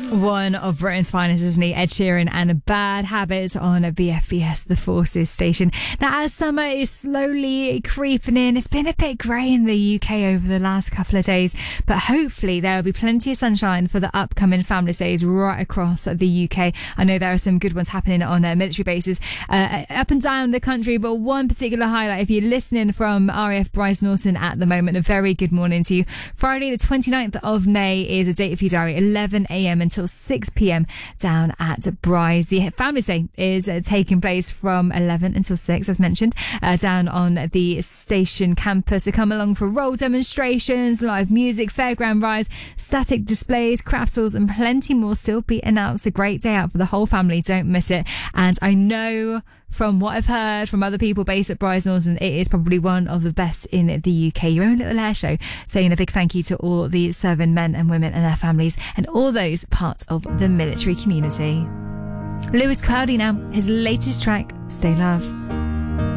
One of Britain's finest, isn't he? Ed Sheeran and Bad Habits on BFBS, the Forces station. Now, as summer is slowly creeping in, it's been a bit grey in the UK over the last couple of days, but hopefully there will be plenty of sunshine for the upcoming Family Days right across the UK. I know there are some good ones happening on military bases up and down the country, but one particular highlight, if you're listening from RAF Bryce Norton at the moment, a very good morning to you. Friday the 29th of May is a date for your diary, 11 a.m. until 6 p.m. down at Bryce. The Family Day is taking place from 11 until 6, as mentioned, down on the station campus. So come along for role demonstrations, live music, fairground rides, static displays, craft stalls, and plenty more still be announced. A great day out for the whole family. Don't miss it. And I know from what I've heard from other people based at Bryce Norton, it is probably one of the best in the UK. Your own little air show, saying a big thank you to all the serving men and women and their families and all those parts of the military community. Lewis Capaldi now, his latest track, Stay Love.